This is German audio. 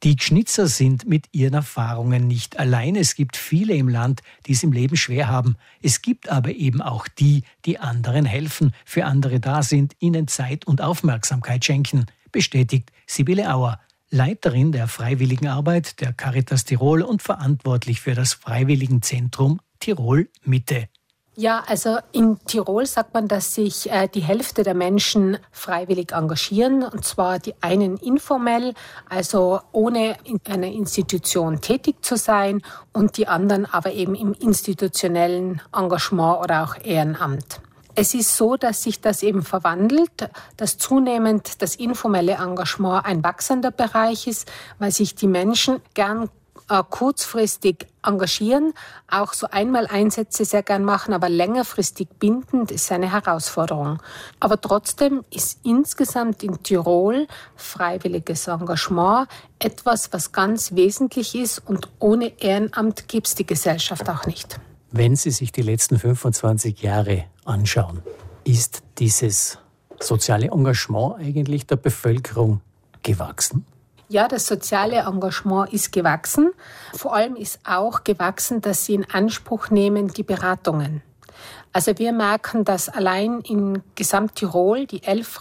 Die Gschnitzer sind mit ihren Erfahrungen nicht allein. Es gibt viele im Land, die es im Leben schwer haben. Es gibt aber eben auch die, die anderen helfen, für andere da sind, ihnen Zeit und Aufmerksamkeit schenken, bestätigt Sibylle Auer, Leiterin der Freiwilligenarbeit der Caritas Tirol und verantwortlich für das Freiwilligenzentrum Tirol Mitte. Ja, also in Tirol sagt man, dass sich die Hälfte der Menschen freiwillig engagieren, und zwar die einen informell, also ohne in einer Institution tätig zu sein, und die anderen aber eben im institutionellen Engagement oder auch Ehrenamt. Es ist so, dass sich das eben verwandelt, dass zunehmend das informelle Engagement ein wachsender Bereich ist, weil sich die Menschen gern kurzfristig engagieren, auch so Einmaleinsätze sehr gern machen, aber längerfristig bindend ist eine Herausforderung. Aber trotzdem ist insgesamt in Tirol freiwilliges Engagement etwas, was ganz wesentlich ist, und ohne Ehrenamt gibt es die Gesellschaft auch nicht. Wenn Sie sich die letzten 25 Jahre anschauen, ist dieses soziale Engagement eigentlich der Bevölkerung gewachsen? Ja, das soziale Engagement ist gewachsen. Vor allem ist auch gewachsen, dass sie in Anspruch nehmen die Beratungen. Also wir merken, dass allein in Gesamttirol die 11